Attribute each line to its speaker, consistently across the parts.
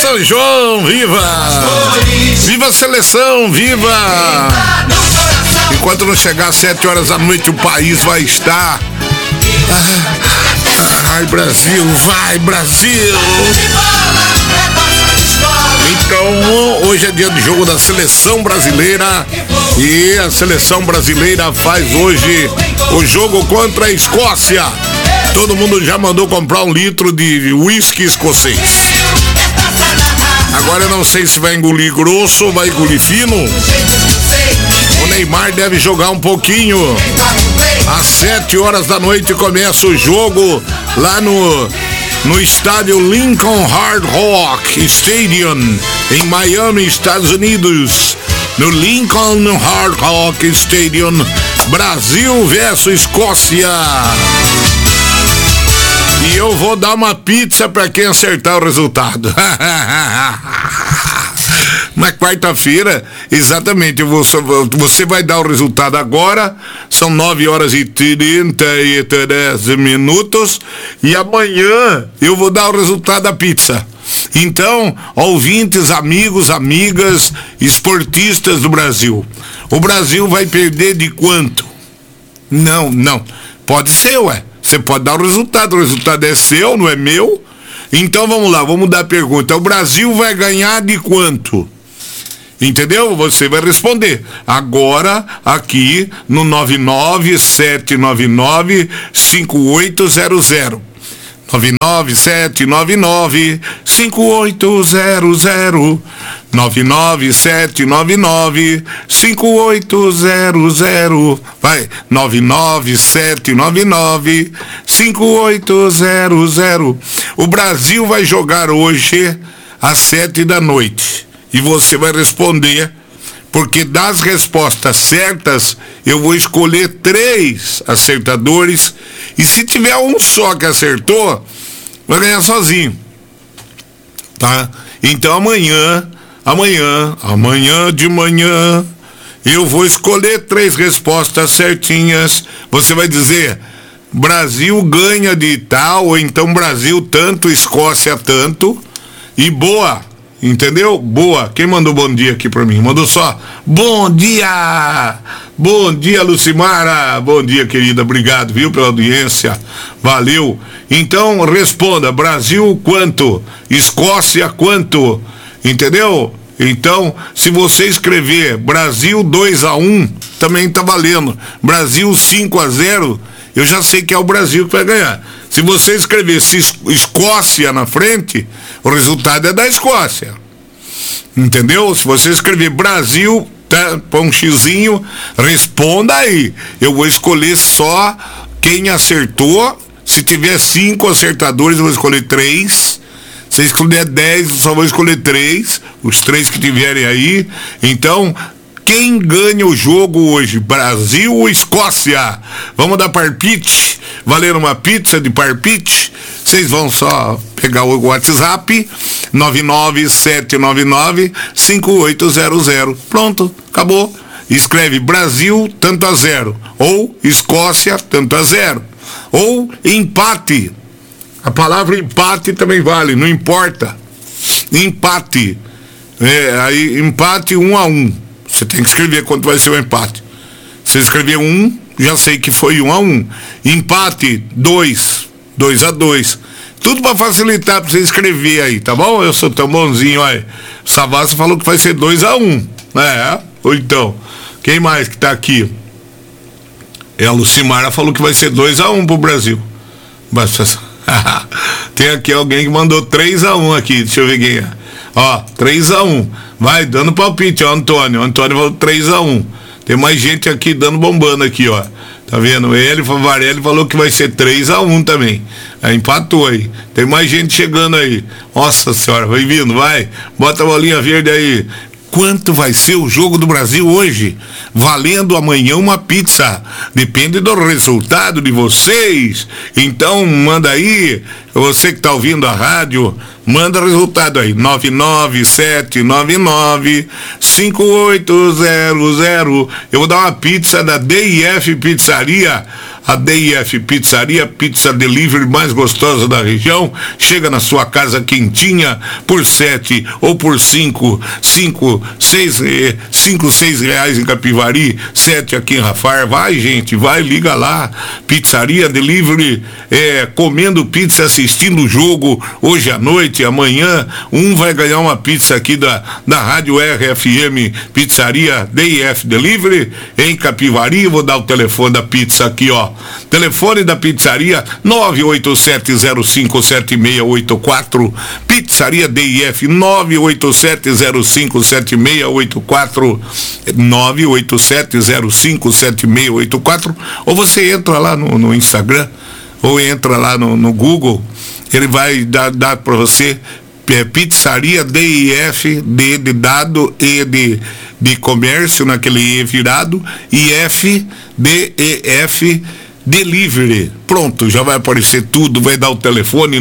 Speaker 1: São João, viva! Viva a seleção, viva! Enquanto não chegar às 7 horas da noite, o país vai estar... Ai, Brasil, vai, Brasil! Então, hoje é dia de jogo da seleção brasileira e a seleção brasileira faz hoje o jogo contra a Escócia. Todo mundo já mandou comprar 1 litro de whisky escocês. Agora eu não sei se vai engolir grosso ou vai engolir fino. O Neymar deve jogar um pouquinho. Às 7 horas da noite começa o jogo lá no estádio Lincoln Hard Rock Stadium, em Miami, Estados Unidos. No Lincoln Hard Rock Stadium, Brasil versus Escócia. E eu vou dar uma pizza para quem acertar o resultado. Na quarta-feira, exatamente, você vai dar o resultado agora, são 9 horas e 33 minutos, e amanhã eu vou dar o resultado da pizza. Então, ouvintes, amigos, amigas, esportistas do Brasil, o Brasil vai perder de quanto? Não, pode ser, ué, você pode dar o resultado é seu, não é meu? Então vamos lá, vamos dar a pergunta, o Brasil vai ganhar de quanto? Entendeu? Você vai responder agora aqui no 99799-5800. 99799-5800. 99799-5800. Vai, 99799-5800. O Brasil vai jogar hoje às 7 da noite. E você vai responder, porque das respostas certas, eu vou escolher 3 acertadores, e se tiver um só que acertou, vai ganhar sozinho, tá? Então amanhã de manhã, eu vou escolher 3 respostas certinhas, você vai dizer, Brasil ganha de tal, ou então Brasil tanto, Escócia tanto, e boa! Entendeu? Boa. Quem mandou bom dia aqui pra mim? Mandou só bom dia! Bom dia, Lucimara! Bom dia, querida. Obrigado, viu, pela audiência. Valeu. Então, responda. Brasil, quanto? Escócia, quanto? Entendeu? Então, se você escrever Brasil 2-1, também tá valendo. Brasil 5-0, eu já sei que é o Brasil que vai ganhar. Se você escrever Escócia na frente, o resultado é da Escócia. Entendeu? Se você escrever Brasil, tá, põe um xizinho, responda aí. Eu vou escolher só quem acertou. Se tiver 5 acertadores, eu vou escolher 3. Se escolher 10, eu só vou escolher 3. Os 3 que tiverem aí. Então, quem ganha o jogo hoje? Brasil ou Escócia? Vamos dar palpite? Valendo uma pizza de palpite? Vocês vão só pegar o WhatsApp 99799-5800. Pronto, acabou. Escreve Brasil tanto a 0 ou Escócia tanto a 0 ou empate. A palavra empate também vale, não importa. Empate. Aí empate 1-1. Você tem que escrever quanto vai ser o empate. Se escrever 1, já sei que foi 1-1. Empate 2-2. Tudo para facilitar para você escrever aí, tá bom? Eu sou tão bonzinho, aí. Savassi falou que vai ser 2-1. Ou então, quem mais que tá aqui? A Lucimara falou que vai ser 2-1 pro Brasil. Tem aqui alguém que mandou 3-1 aqui, deixa eu ver quem é. Ó, 3-1. Vai, dando palpite, ó, Antônio. Antônio falou 3-1. Tem mais gente aqui dando bombando aqui, ó. Tá vendo? Ele, Favarelli, falou que vai ser 3-1 também. Aí empatou aí. Tem mais gente chegando aí. Nossa senhora, vai vindo, vai. Bota a bolinha verde aí. Quanto vai ser o jogo do Brasil hoje? Valendo amanhã uma pizza. Depende do resultado de vocês. Então manda aí. Você que está ouvindo a rádio, manda o resultado aí. 99799-5800. Eu vou dar uma pizza da DIF Pizzaria a DIF Pizzaria, pizza delivery mais gostosa da região. Chega na sua casa quentinha por 7 ou por 5, 6 reais em Capivari, 7 aqui em Rafar. Vai, gente, vai, liga lá. Pizzaria delivery, comendo pizza, assistindo o jogo hoje à noite, amanhã. Vai ganhar uma pizza aqui da Rádio RFM Pizzaria DIF Delivery em Capivari. Vou dar o telefone da pizza aqui, ó. Telefone da pizzaria 987057684. Pizzaria DIF 987057684. 987057684. Ou você entra lá no Instagram, ou entra lá no Google, ele vai dar para você. Pizzaria DIF, D de dado, E de comércio, naquele E virado, IF, DEF, Delivery. Pronto, já vai aparecer tudo, vai dar o telefone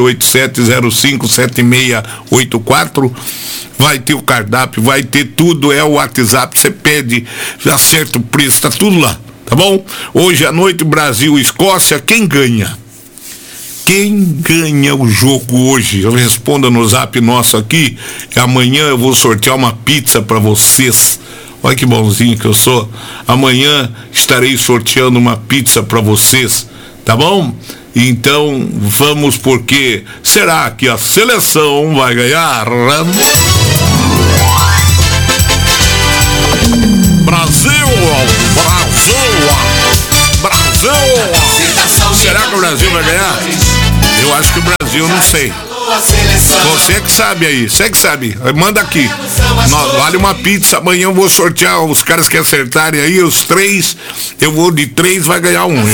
Speaker 1: 987057684. Vai ter o cardápio, vai ter tudo, é o WhatsApp, você pede, acerta o preço, tá tudo lá, tá bom? Hoje à noite, Brasil e Escócia, quem ganha? Quem ganha o jogo hoje? Responda no zap nosso aqui. Amanhã eu vou sortear uma pizza para vocês. Olha que bonzinho que eu sou. Amanhã estarei sorteando uma pizza para vocês, tá bom? Então vamos, porque será que a seleção vai ganhar? Brasil! Será que o Brasil vai ganhar? Eu acho que o Brasil, não sei. Você que sabe aí, você que sabe. Manda aqui. Vale uma pizza. Amanhã eu vou sortear os caras que acertarem aí, os 3. Eu vou de 3, vai ganhar 1.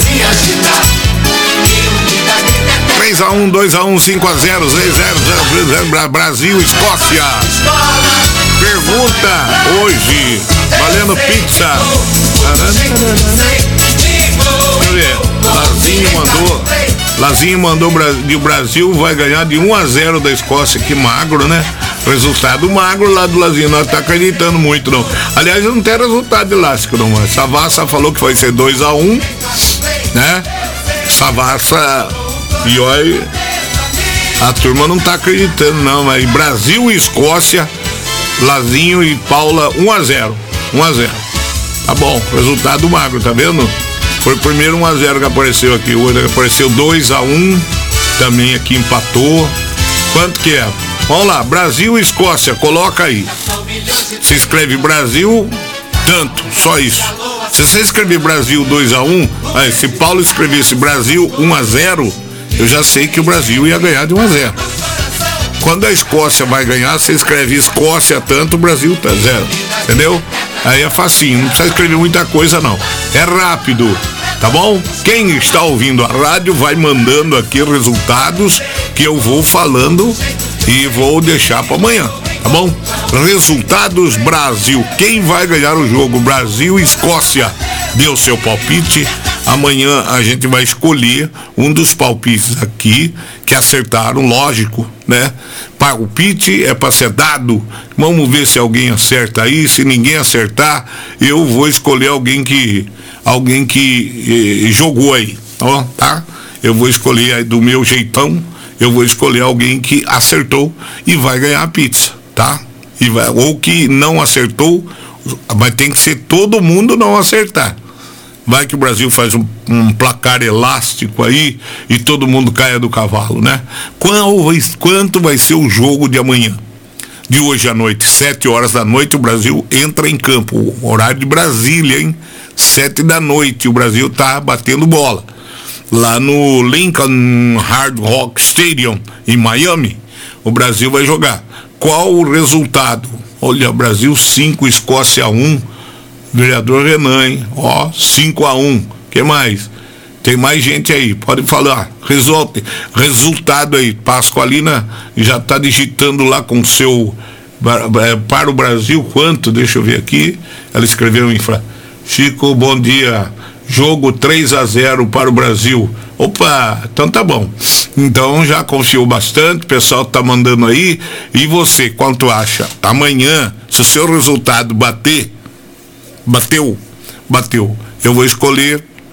Speaker 1: 3-1, 2-1, 5-0, 6-0, Brasil, Escócia. Pergunta hoje, valendo pizza. Deixa eu ver. Lazinho mandou que o Brasil vai ganhar de 1-0 da Escócia. Que magro, né? Resultado magro lá do Lazinho. Não tá acreditando muito, não. Aliás, não tem resultado elástico, não. Savassa falou que vai ser 2-1, né? Savassa. E olha, a turma não tá acreditando, não. Mas Brasil e Escócia, Lazinho e Paula, 1-0. Tá bom, resultado magro, tá vendo? Foi o primeiro 1-0 que apareceu aqui. Hoje apareceu 2-1. Também aqui empatou. Quanto que é? Vamos lá, Brasil e Escócia, coloca aí. Se escreve Brasil, tanto, só isso. Se você escrever Brasil 2-1, aí, se Paulo escrevesse Brasil 1-0, eu já sei que o Brasil ia ganhar de 1-0. Quando a Escócia vai ganhar, você escreve Escócia tanto, Brasil tá 0. Entendeu? Aí é facinho, não precisa escrever muita coisa, não. É rápido, tá bom? Quem está ouvindo a rádio vai mandando aqui resultados que eu vou falando e vou deixar para amanhã, tá bom? Resultados Brasil. Quem vai ganhar o jogo? Brasil e Escócia. Deu seu palpite. Amanhã a gente vai escolher um dos palpites aqui que acertaram, lógico, né? Palpite é para ser dado. Vamos ver se alguém acerta aí. Se ninguém acertar, eu vou escolher alguém que jogou aí, ó, tá? Eu vou escolher aí do meu jeitão. Eu vou escolher alguém que acertou e vai ganhar a pizza, tá? Ou que não acertou, mas tem que ser todo mundo não acertar. Vai que o Brasil faz um placar elástico aí e todo mundo caia do cavalo, né? Quanto vai ser o jogo de amanhã? De hoje à noite, 7 horas da noite, o Brasil entra em campo. Horário de Brasília, hein? 7 da noite, o Brasil tá batendo bola. Lá no Lincoln Hard Rock Stadium, em Miami, o Brasil vai jogar. Qual o resultado? Olha, Brasil 5, Escócia 1. Vereador Renan, hein? Ó, 5-1. Que mais? Tem mais gente aí, pode falar. Resultado aí. Pascoalina já tá digitando lá com o seu para o Brasil, quanto? Deixa eu ver aqui. Ela escreveu em Chico, bom dia. Jogo 3-0 para o Brasil. Opa, então tá bom. Então já confiou bastante, o pessoal tá mandando aí. E você, quanto acha? Amanhã, se o seu resultado bateu. Eu vou escolher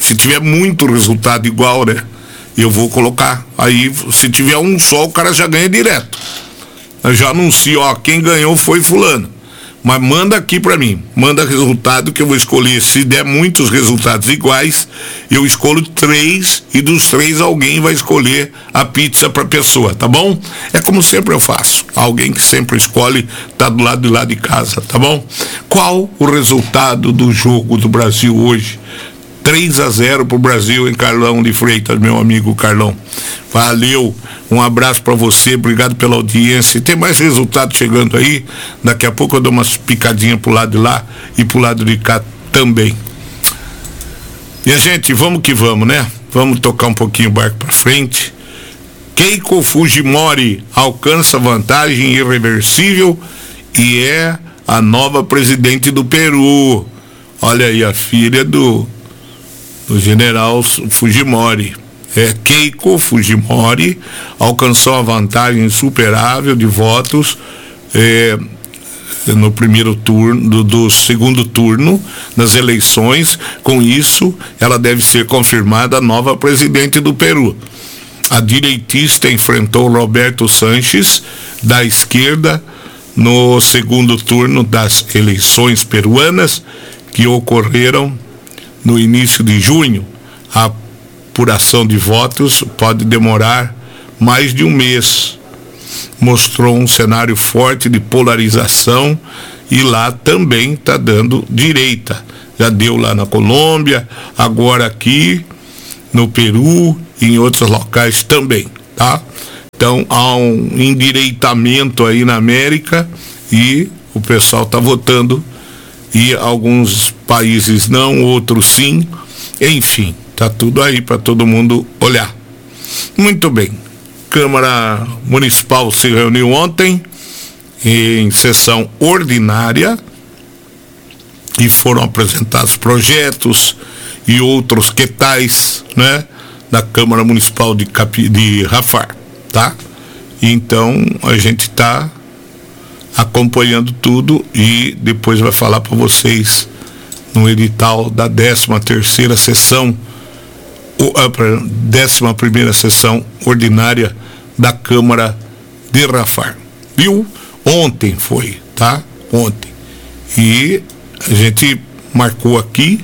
Speaker 1: Se tiver muito resultado igual, né? Eu vou colocar. Aí, se tiver um só, o cara já ganha direto. Eu já anuncio, ó, quem ganhou foi fulano. Mas manda aqui pra mim, manda resultado que eu vou escolher. Se der muitos resultados iguais, eu escolho 3 e dos 3 alguém vai escolher a pizza pra pessoa, tá bom? É como sempre eu faço. Alguém que sempre escolhe tá do lado de lá de casa, tá bom? Qual o resultado do jogo do Brasil hoje? 3-0 pro Brasil, em Carlão de Freitas, meu amigo Carlão. Valeu, um abraço para você, obrigado pela audiência. Tem mais resultados chegando aí. Daqui a pouco eu dou umas picadinhas pro lado de lá e pro lado de cá também. E a gente, vamos que vamos, né? Vamos tocar um pouquinho o barco para frente. Keiko Fujimori alcança vantagem irreversível e é a nova presidente do Peru. Olha aí, a filha do general Fujimori. Keiko Fujimori alcançou a vantagem insuperável de votos no primeiro turno, do segundo turno das eleições. Com isso, ela deve ser confirmada a nova presidente do Peru. A direitista enfrentou Roberto Sanches, da esquerda, no segundo turno das eleições peruanas, que ocorreram no início de junho. A apuração de votos pode demorar mais de um mês. Mostrou um cenário forte de polarização e lá também está dando direita. Já deu lá na Colômbia, agora aqui no Peru e em outros locais também, tá? Então há um endireitamento aí na América e o pessoal está votando, e alguns países não, outros sim. Enfim, tá tudo aí para todo mundo olhar. Muito bem. Câmara Municipal se reuniu ontem em sessão ordinária e foram apresentados projetos e outros que tais, né, da Câmara Municipal de Rafar, tá? Então a gente tá acompanhando tudo e depois vai falar para vocês no edital da 13ª sessão, 11ª sessão ordinária da Câmara de Rafar. Viu? Ontem foi, tá? Ontem. E a gente marcou aqui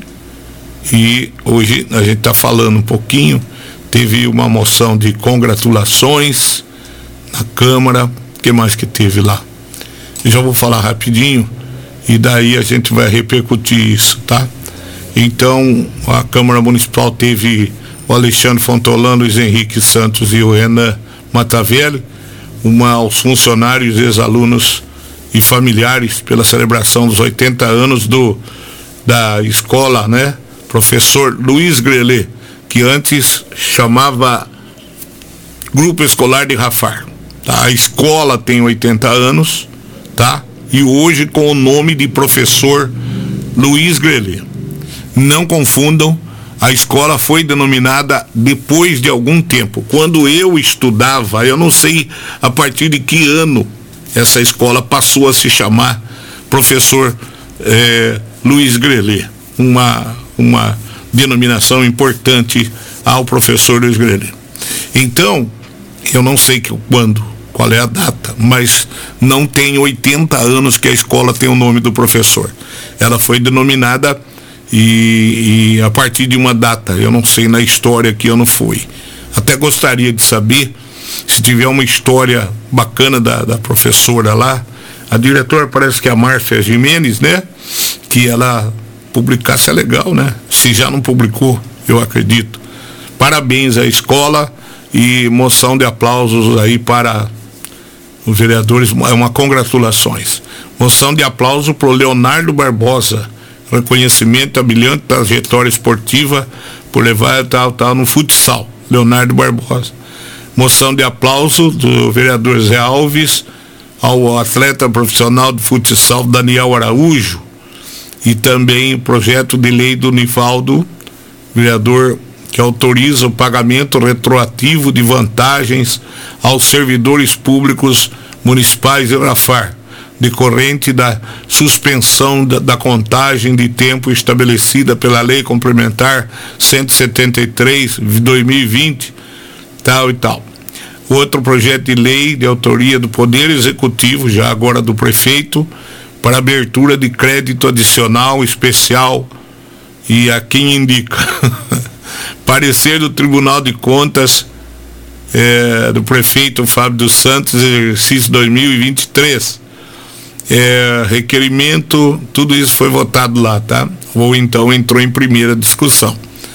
Speaker 1: e hoje a gente tá falando um pouquinho. Teve uma moção de congratulações na Câmara. O que mais que teve lá? Eu já vou falar rapidinho e daí a gente vai repercutir isso, tá? Então, a Câmara Municipal teve o Alexandre Fontolano, Luiz Henrique Santos e o Renan Matavelli, aos funcionários, ex-alunos e familiares pela celebração dos 80 anos da escola, né? Professor Luiz Grelê, que antes chamava Grupo Escolar de Rafar. Tá? A escola tem 80 anos, tá? E hoje com o nome de Professor Luiz Grelê. Não confundam, a escola foi denominada depois de algum tempo. Quando eu estudava, eu não sei a partir de que ano essa escola passou a se chamar Professor Luiz Grelê. Uma denominação importante ao Professor Luiz Grelê. Então, eu não sei qual é a data, mas não tem 80 anos que a escola tem o nome do professor. Ela foi denominada e a partir de uma data, eu não sei na história que ano foi. Até gostaria de saber se tiver uma história bacana da professora lá. A diretora parece que é a Márcia Jimenez, né? Que ela publicasse, é legal, né? Se já não publicou, eu acredito. Parabéns à escola e moção de aplausos aí para os vereadores, congratulações. Moção de aplauso para o Leonardo Barbosa, reconhecimento à brilhante trajetória esportiva por levar tal no futsal, Leonardo Barbosa. Moção de aplauso do vereador Zé Alves ao atleta profissional de futsal Daniel Araújo, e também o projeto de lei do Nivaldo, vereador, que autoriza o pagamento retroativo de vantagens aos servidores públicos municipais de Rafar, decorrente da suspensão da contagem de tempo estabelecida pela Lei Complementar 173 de 2020, tal e tal. Outro projeto de lei de autoria do Poder Executivo, já agora do prefeito, para abertura de crédito adicional especial, e a quem indica parecer do Tribunal de Contas do prefeito Fábio dos Santos, exercício 2023. Requerimento, tudo isso foi votado lá, tá? Ou então entrou em primeira discussão.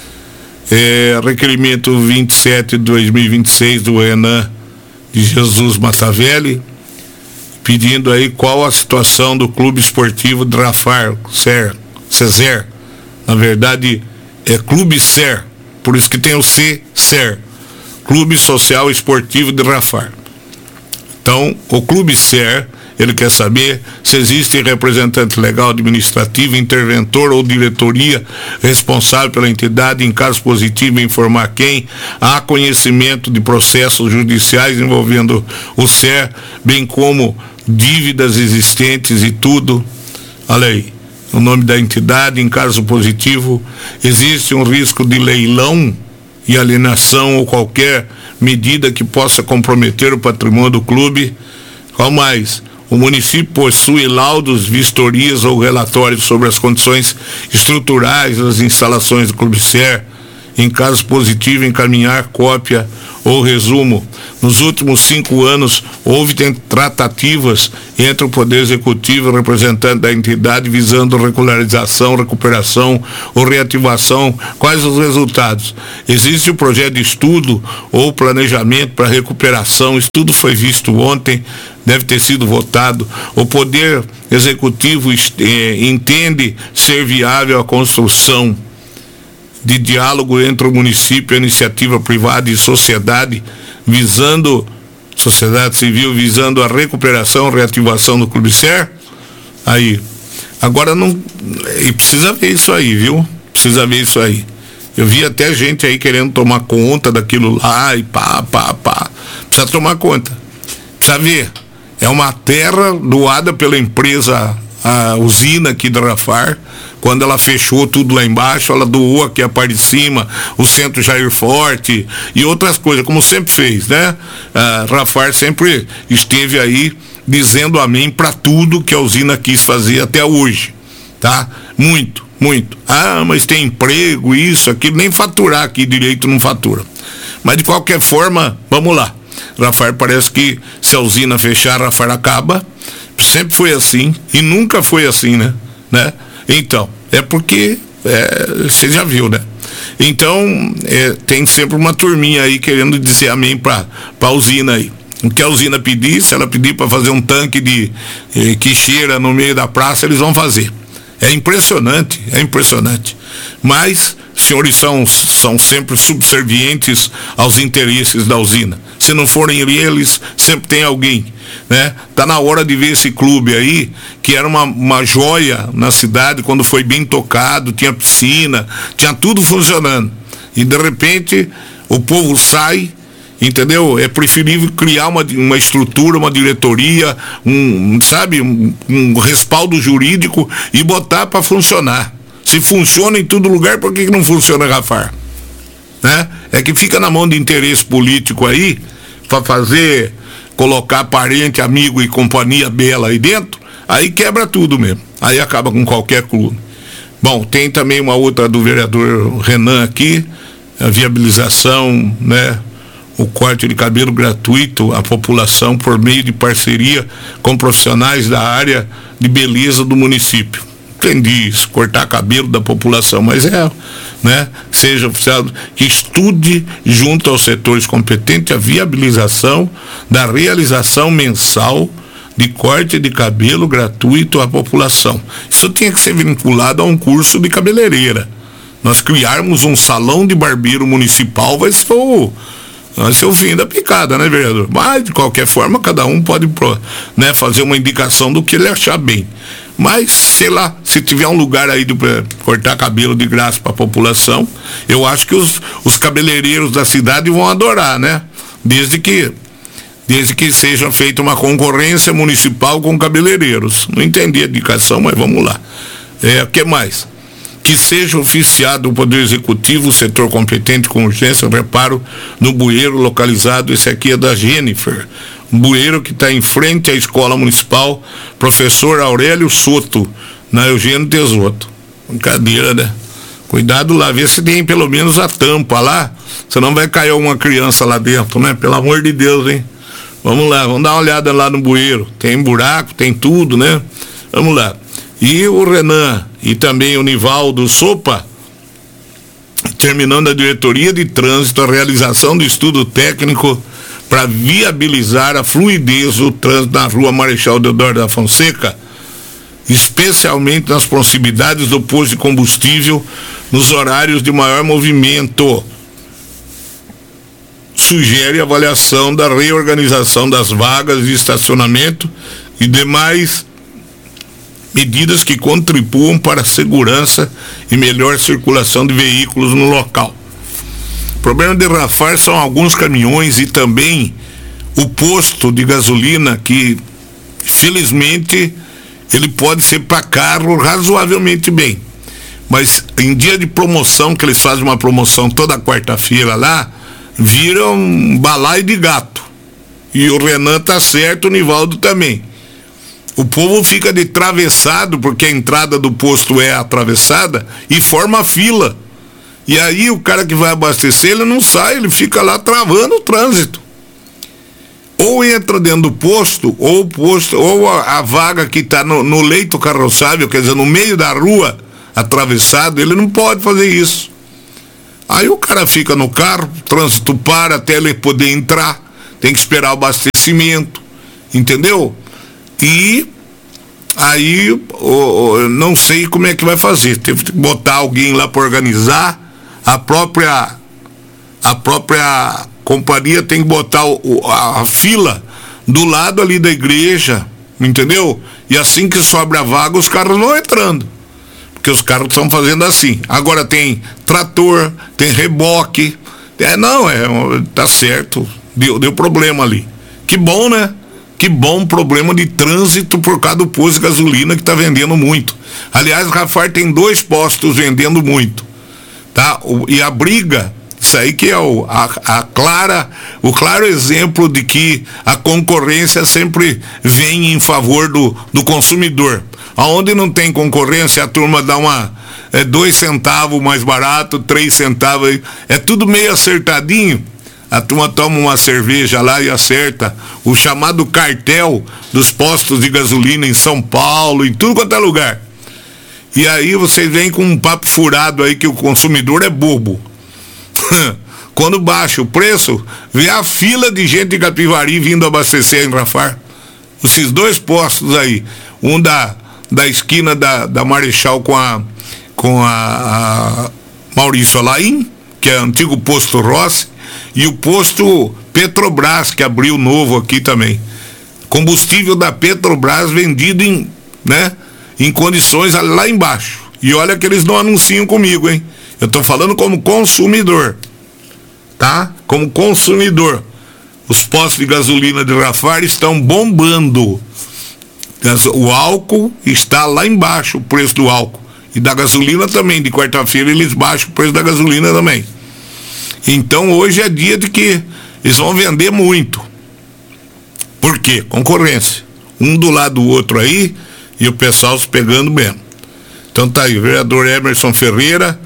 Speaker 1: Requerimento 27 de 2026 do Renan de Jesus Matavelli, pedindo aí qual a situação do Clube Esportivo Drafar, CESER. Na verdade, é Clube SER, por isso que tem o CESER, Clube Social Esportivo de Drafar. Então, o Clube SER, ele quer saber se existe representante legal, administrativo, interventor ou diretoria responsável pela entidade, em caso positivo, informar quem. Há conhecimento de processos judiciais envolvendo o SER, bem como dívidas existentes e tudo. Olha aí, o nome da entidade, em caso positivo, existe um risco de leilão e alienação ou qualquer medida que possa comprometer o patrimônio do clube. Qual mais? O município possui laudos, vistorias ou relatórios sobre as condições estruturais das instalações do Clube SER. Em caso positivo, encaminhar cópia ou resumo. Nos últimos 5 anos, houve tratativas entre o Poder Executivo e o representante da entidade visando regularização, recuperação ou reativação. Quais os resultados? Existe um projeto de estudo ou planejamento para recuperação. Isso tudo foi visto ontem, deve ter sido votado. O Poder Executivo entende ser viável a construção de diálogo entre o município, a iniciativa privada e sociedade civil, visando a recuperação, reativação do Clube SER. Aí, agora não, e precisa ver isso aí, viu? Precisa ver isso aí. Eu vi até gente aí querendo tomar conta daquilo lá e pá. Precisa tomar conta. Precisa ver. É uma terra doada pela empresa, a usina aqui da Drafar. Quando ela fechou tudo lá embaixo, ela doou aqui a parte de cima, o Centro Jair Forte e outras coisas, como sempre fez, né? A Drafar sempre esteve aí dizendo amém para tudo que a usina quis fazer até hoje, tá? Muito. Ah, mas tem emprego, isso, aquilo, nem faturar aqui direito não fatura. Mas de qualquer forma, vamos lá. Drafar parece que se a usina fechar, a Drafar acaba. Sempre foi assim e nunca foi assim, né? Então, é porque você já viu, né? Então, tem sempre uma turminha aí querendo dizer amém pra usina aí. O que a usina pedir, se ela pedir para fazer um tanque de quicheira no meio da praça, eles vão fazer. É impressionante. Mas os senhores são sempre subservientes aos interesses da usina. Se não forem eles, sempre tem alguém, né? Tá na hora de ver esse clube aí, que era uma joia na cidade, quando foi bem tocado, tinha piscina, tinha tudo funcionando. E de repente, o povo sai, entendeu? É preferível criar uma estrutura, uma diretoria, um respaldo jurídico e botar para funcionar. Se funciona em todo lugar, por que não funciona Drafar? Né? É que fica na mão de interesse político aí, para colocar parente, amigo e companhia bela aí dentro, aí quebra tudo mesmo. Aí acaba com qualquer clube. Bom, tem também uma outra do vereador Renan aqui, a viabilização, né? O corte de cabelo gratuito à população por meio de parceria com profissionais da área de beleza do município. Entendi isso, cortar cabelo da população, mas né? Seja oficial, que estude junto aos setores competentes a viabilização da realização mensal de corte de cabelo gratuito à população. Isso tinha que ser vinculado a um curso de cabeleireira. Nós criarmos um salão de barbeiro municipal vai ser o fim da picada, né, vereador? Mas, de qualquer forma, cada um pode, né, fazer uma indicação do que ele achar bem. Mas, sei lá, se tiver um lugar aí para cortar cabelo de graça para a população, eu acho que os cabeleireiros da cidade vão adorar, né? Desde que desde que seja feita uma concorrência municipal com cabeleireiros. Não entendi a indicação, mas vamos lá. O que mais? Que seja oficiado o Poder Executivo, o setor competente com urgência, reparo no bueiro localizado, esse aqui é da Jennifer, um bueiro que está em frente à Escola Municipal Professor Aurélio Soto, na Eugênio Tesoto. Brincadeira, né? Cuidado lá, vê se tem pelo menos a tampa lá, senão vai cair uma criança lá dentro, né? Pelo amor de Deus, hein? Vamos lá, vamos dar uma olhada lá no bueiro, tem buraco, tem tudo, né? Vamos lá. E o Renan e também o Nivaldo Sopa, terminando a diretoria de trânsito, a realização do estudo técnico para viabilizar a fluidez do trânsito na rua Marechal Deodoro da Fonseca, especialmente nas proximidades do posto de combustível, nos horários de maior movimento. Sugere avaliação da reorganização das vagas de estacionamento e demais medidas que contribuam para a segurança e melhor circulação de veículos no local. O problema de Rafar são alguns caminhões e também o posto de gasolina, que felizmente ele pode ser para carro razoavelmente bem, mas em dia de promoção, que eles fazem uma promoção toda quarta-feira lá, vira um balaio de gato. E o Renan tá certo, o Nivaldo também. O povo fica de travessado, porque a entrada do posto é atravessada, e forma fila. E aí o cara que vai abastecer, ele não sai, ele fica lá travando o trânsito. Ou entra dentro do posto, ou a vaga que está no leito carroçável, quer dizer, no meio da rua, atravessado, ele não pode fazer isso. Aí o cara fica no carro, o trânsito para até ele poder entrar, tem que esperar o abastecimento, entendeu? E aí não sei como é que vai fazer, teve que botar alguém lá para organizar, a própria companhia tem que botar a fila do lado ali da igreja, entendeu? E assim que sobra a vaga, os carros vão entrando, porque os carros estão fazendo assim. Agora tem trator, tem reboque, tá certo, deu problema ali. Que bom, né? Que bom, problema de trânsito por causa do posto de gasolina que está vendendo muito. Aliás, Rafar tem 2 postos vendendo muito, tá? E a briga, isso aí que é o claro exemplo de que a concorrência sempre vem em favor do consumidor. Aonde não tem concorrência, a turma dá 2 centavos mais barato, 3 centavos, é tudo meio acertadinho. A turma toma uma cerveja lá e acerta. O chamado cartel dos postos de gasolina em São Paulo, em tudo quanto é lugar. E aí vocês vêm com um papo furado aí que o consumidor é bobo. Quando baixa o preço, vê a fila de gente de Capivari vindo abastecer em Rafar. Esses 2 postos aí, um da esquina da Marechal com a Maurício Alain, que é o antigo posto Rossi, e o posto Petrobras, que abriu novo aqui também. Combustível da Petrobras vendido em condições lá embaixo. E olha que eles não anunciam comigo, hein? Eu tô falando como consumidor, tá? Como consumidor. Os postos de gasolina de Rafar estão bombando. O álcool está lá embaixo, o preço do álcool. E da gasolina também, de quarta-feira eles baixam o preço da gasolina também. Então hoje é dia de que eles vão vender muito. Por quê? Concorrência. Um do lado do outro aí, e o pessoal se pegando mesmo. Então tá aí, vereador Emerson Ferreira,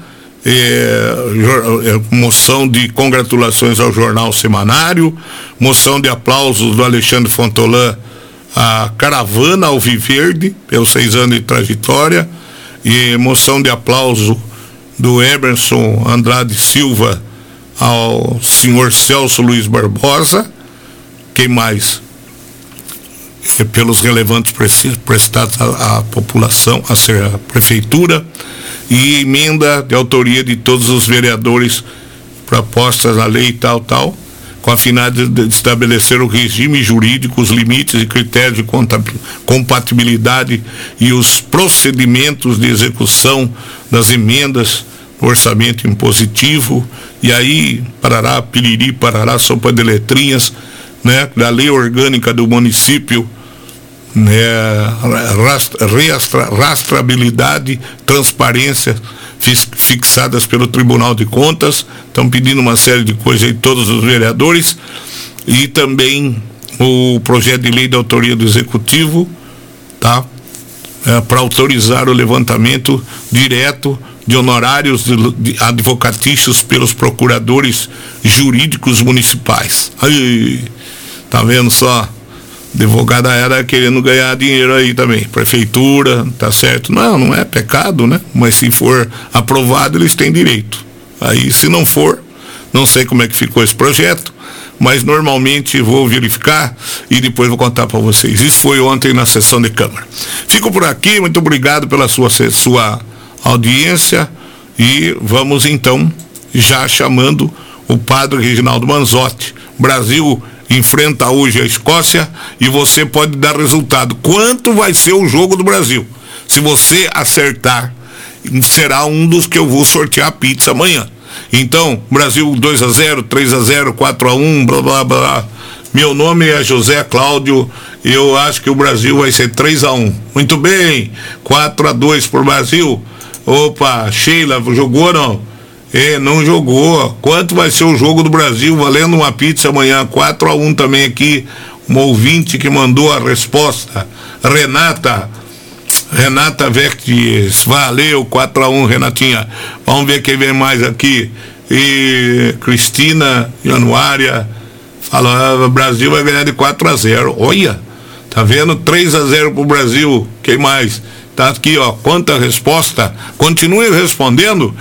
Speaker 1: moção de congratulações ao Jornal Semanário, moção de aplausos do Alexandre Fontolan à Caravana Alviverde, pelos 6 anos de trajetória, e moção de aplauso do Emerson Andrade Silva ao senhor Celso Luiz Barbosa. Quem mais? Pelos relevantes prestados à população, à prefeitura, e emenda de autoria de todos os vereadores propostas à lei tal, com a finalidade de estabelecer o regime jurídico, os limites e critérios de compatibilidade e os procedimentos de execução das emendas no orçamento impositivo. E aí, parará, piriri, parará, sopa de letrinhas, né, da lei orgânica do município, né, rastreabilidade, transparência fixadas pelo Tribunal de Contas. Estão pedindo uma série de coisas aí, todos os vereadores, e também o projeto de lei da autoria do Executivo, tá? Para autorizar o levantamento direto de honorários advocatícios pelos procuradores jurídicos municipais. Aí, tá vendo só? Advogada era querendo ganhar dinheiro aí também. Prefeitura, tá certo? Não é pecado, né? Mas se for aprovado, eles têm direito. Aí, se não for, não sei como é que ficou esse projeto, mas normalmente vou verificar e depois vou contar para vocês. Isso foi ontem na sessão de Câmara. Fico por aqui, muito obrigado pela sua audiência, e vamos então já chamando o padre Reginaldo Manzotti. Brasil enfrenta hoje a Escócia e você pode dar resultado. Quanto vai ser o jogo do Brasil? Se você acertar, será um dos que eu vou sortear a pizza amanhã. Então, Brasil 2-0, 3-0, 4-1, blá blá blá. Meu nome é José Cláudio, eu acho que o Brasil vai ser 3-1. Muito bem, 4-2 pro Brasil. Opa, Sheila, jogou não? Não jogou. Quanto vai ser o jogo do Brasil? Valendo uma pizza amanhã, 4-1 também aqui. Um ouvinte que mandou a resposta, Renata Vecties, valeu, 4-1, Renatinha. Vamos ver quem vem mais aqui. E Cristina Januária fala, Brasil vai ganhar de 4-0. Olha, tá vendo? 3-0 pro Brasil. Quem mais? Tá aqui, ó, quanta resposta. Continue respondendo.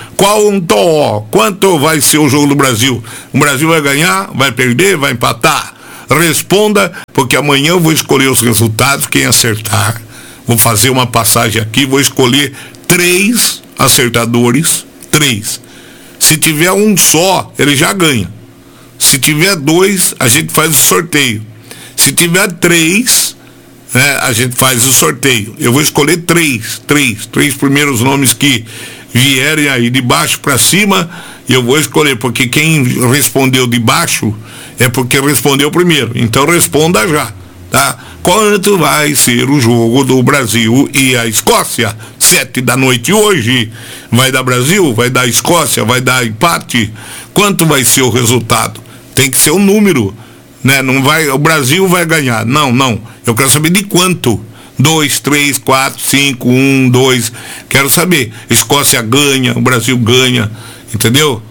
Speaker 1: Quanto vai ser o jogo do Brasil? O Brasil vai ganhar, vai perder, vai empatar? Responda, porque amanhã eu vou escolher os resultados, quem acertar. Vou fazer uma passagem aqui, vou escolher 3 acertadores, 3. Se tiver um só, ele já ganha. Se tiver 2, a gente faz o sorteio. Se tiver 3, a gente faz o sorteio. Eu vou escolher 3 primeiros nomes que vierem aí de baixo para cima, e eu vou escolher, porque quem respondeu de baixo é porque respondeu primeiro. Então responda já, tá? Quanto vai ser o jogo do Brasil e a Escócia? 7 da noite hoje. Vai dar Brasil? Vai dar Escócia? Vai dar empate? Quanto vai ser o resultado? Tem que ser um número, né? Não vai, o Brasil vai ganhar. Não. Eu quero saber de quanto. 2, 3, 4, 5, 1, 2. Quero saber. Escócia ganha, o Brasil ganha. Entendeu?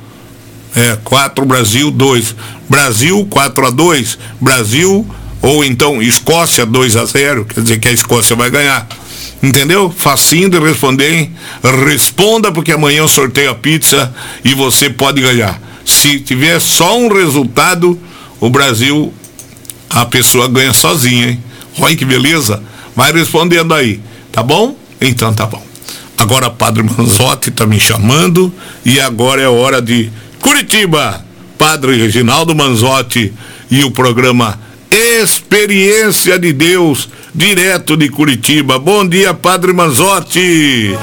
Speaker 1: 4 Brasil, 2. Brasil 4-2. Brasil, ou então Escócia 2-0. Quer dizer que a Escócia vai ganhar. Entendeu? Facinho de responder, hein? Responda, porque amanhã eu sorteio a pizza e você pode ganhar. Se tiver só um resultado, o Brasil, a pessoa ganha sozinha, hein? Olha que beleza. Vai respondendo aí, tá bom? Então tá bom. Agora Padre Manzotti tá me chamando e agora é hora de Curitiba. Padre Reginaldo Manzotti e o programa Experiência de Deus, direto de Curitiba. Bom dia, Padre Manzotti.